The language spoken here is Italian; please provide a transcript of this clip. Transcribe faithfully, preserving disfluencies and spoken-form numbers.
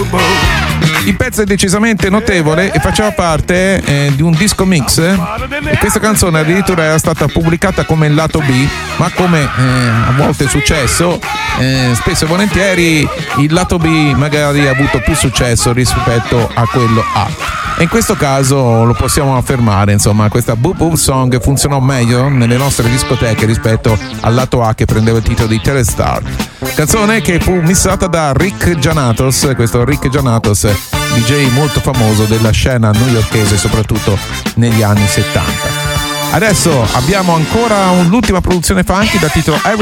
Il pezzo è decisamente notevole e faceva parte eh, di un disco mix, e questa canzone addirittura era stata pubblicata come lato B, ma come eh, a volte è successo, eh, spesso e volentieri il lato B magari ha avuto più successo rispetto a quello A, e in questo caso lo possiamo affermare, insomma questa Boop Boop Song funzionò meglio nelle nostre discoteche rispetto al lato A che prendeva il titolo di Telestar, canzone che fu missata da Rick Gianatos, questo Rick Gianatos D J molto famoso della scena newyorkese soprattutto negli anni settanta. Adesso abbiamo ancora un'ultima produzione funky dal titolo Every